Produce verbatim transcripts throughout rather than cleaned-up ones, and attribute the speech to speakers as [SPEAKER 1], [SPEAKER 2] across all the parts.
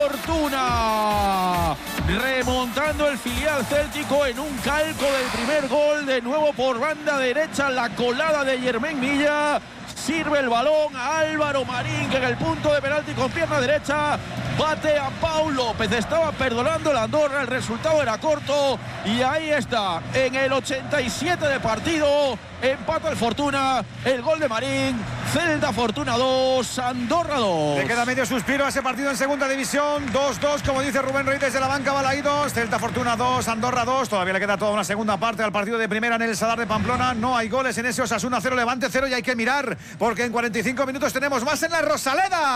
[SPEAKER 1] Fortuna, remontando el filial céltico en un calco del primer gol, de nuevo por banda derecha, la colada de Yermén Milla. Sirve el balón a Álvaro Marín, que en el punto de penalti con pierna derecha bate a Pau López. Estaba perdonando la Andorra, el resultado era corto y ahí está, en el ochenta y siete de partido, empata el Fortuna, el gol de Marín. Celta Fortuna dos, Andorra dos.
[SPEAKER 2] Le queda medio suspiro a ese partido en segunda división. dos dos, como dice Rubén Rey desde la banca, Balaídos. Celta Fortuna dos, Andorra dos. Todavía le queda toda una segunda parte al partido de primera en el Sadar de Pamplona. No hay goles en ese Osasuna cero, Levante cero, y hay que mirar porque en cuarenta y cinco minutos tenemos más en la Rosaleda.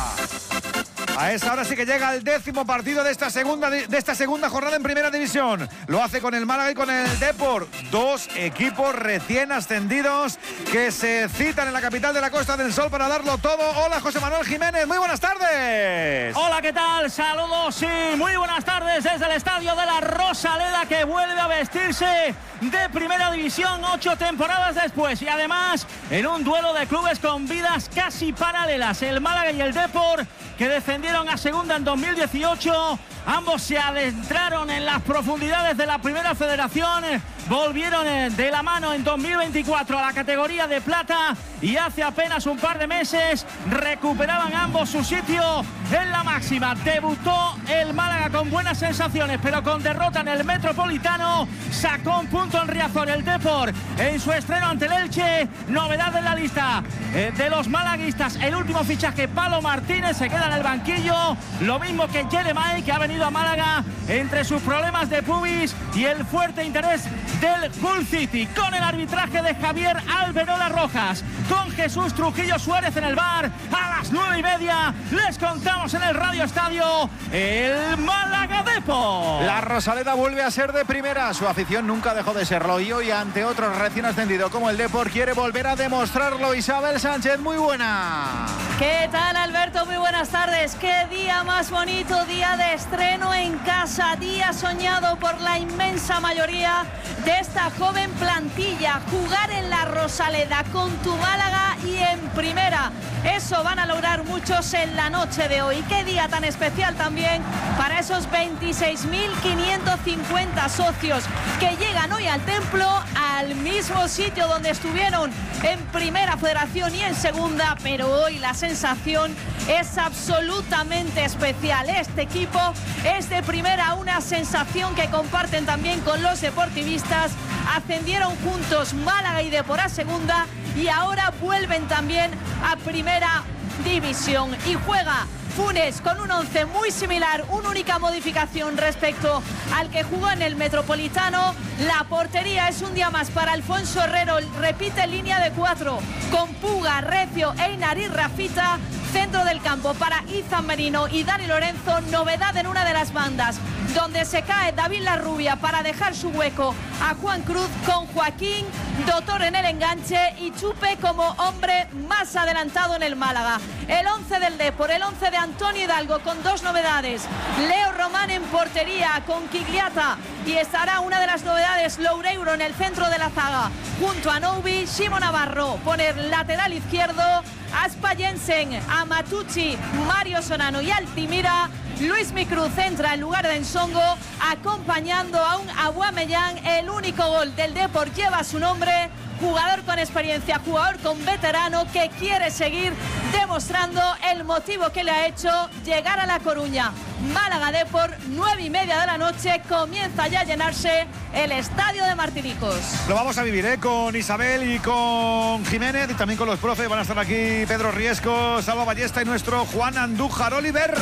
[SPEAKER 2] A esa hora sí que llega el décimo partido de esta segunda de esta segunda jornada en primera división. Lo hace con el Málaga y con el Depor. Dos equipos recién ascendidos que se citan en la capital de la Costa del Sol para darlo todo. Hola, José Manuel Jiménez, muy buenas tardes.
[SPEAKER 3] Hola, ¿qué tal? Saludos y muy buenas tardes desde el estadio de la Rosaleda, que vuelve a vestirse de primera división ocho temporadas después, y además en un duelo de clubes con vidas casi paralelas. El Málaga y el Depor, que descendieron a segunda en dos mil dieciocho, ambos se adentraron en las profundidades de la primera federación, volvieron de la mano en dos mil veinticuatro a la categoría de plata, y hace apenas un par de meses recuperaban ambos su sitio en la máxima. Debutó el Málaga con buenas sensaciones, pero con derrota en el Metropolitano. Sacó un punto en Riazor el Depor en su estreno ante el Elche. Novedad en la lista eh, de los malaguistas, el último fichaje, Palo Martínez, se queda en el banquillo, lo mismo que Jeremai, que ha venido a Málaga entre sus problemas de pubis y el fuerte interés del Hull City, con el arbitraje de Javier Alberola Rojas, con Jesús Trujillo Suárez en el bar. A las nueve y media les contamos en el Radio Estadio el Málaga Depor.
[SPEAKER 4] La Rosaleda vuelve a ser de primera, su afición nunca dejó de serlo, y hoy ante otros recién ascendido como el Depor quiere volver a demostrarlo. Isabel Sánchez, muy buena.
[SPEAKER 5] ¿Qué tal, Alberto? Muy buenas tardes. Qué día más bonito, día de estreno en casa, día soñado por la inmensa mayoría de esta joven plantilla. Jugar en la Rosaleda con tu Málaga y en primera, eso van a lograr muchos en la noche de hoy. Qué día tan especial también para esos veintiséis mil quinientos cincuenta socios que llegan hoy al templo, al mismo sitio donde estuvieron en primera federación y en segunda, pero hoy la sensación es absolutamente especial. Este equipo es de primera, una sensación que comparten también con los deportivistas. Ascendieron juntos Málaga y Depor a segunda, y ahora vuelven también a primera división. Y juega Funes con un once muy similar, una única modificación respecto al que jugó en el Metropolitano. La portería es un día más para Alfonso Herrero, repite línea de cuatro con Puga, Recio, Einar y Rafita. Centro del campo para Izan Merino y Dani Lorenzo. Novedad en una de las bandas, donde se cae David Larrubia para dejar su hueco a Juan Cruz, con Joaquín Doctor en el enganche y Chupe como hombre más adelantado en el Málaga. El once del Depor, el once de Antonio Hidalgo, con dos novedades. Leo Román en portería con Quigliata, y estará una de las novedades, Loureiro en el centro de la zaga junto a Noubi. Shimo Navarro poner lateral izquierdo, Aspa Jensen, Amatucci, Mario Sonano y Altimira. Luis Micruz entra en lugar de Ensongo, acompañando a un Aubameyang. El único gol del Depor lleva su nombre. Jugador con experiencia, jugador con veterano, que quiere seguir demostrando el motivo que le ha hecho llegar a La Coruña. Málaga Depor, nueve y media de la noche, comienza ya a llenarse el estadio de Martiricos.
[SPEAKER 2] Lo vamos a vivir ¿eh? con Isabel y con Jiménez, y también con los profes. Van a estar aquí Pedro Riesco, Salva Ballesta y nuestro Juan Andújar Oliver.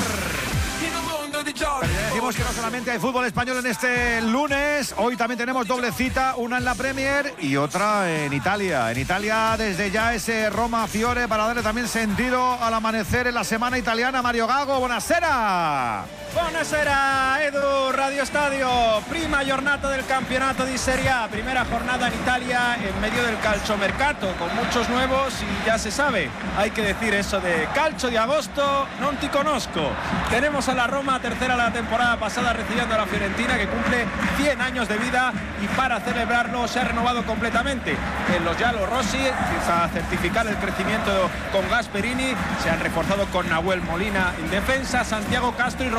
[SPEAKER 2] Decimos que no solamente hay fútbol español en este lunes, hoy también tenemos doble cita, una en la Premier y otra en Italia. En Italia desde ya ese Roma Fiore para darle también sentido al amanecer en la semana italiana. Mario Gago, buonasera.
[SPEAKER 6] Buonasera Edu, Radio Estadio, prima giornata del campionato di Serie A, primera jornada en Italia en medio del calciomercato, con muchos nuevos, y ya se sabe, hay que decir eso de calcio de agosto, non ti conosco. Tenemos a la Roma, tercera la temporada pasada, recibiendo a la Fiorentina, que cumple cien años de vida, y para celebrarlo se ha renovado completamente. En los Giallo Rossi empieza a certificar el crecimiento con Gasperini, se han reforzado con Nahuel Molina en defensa, Santiago Castro y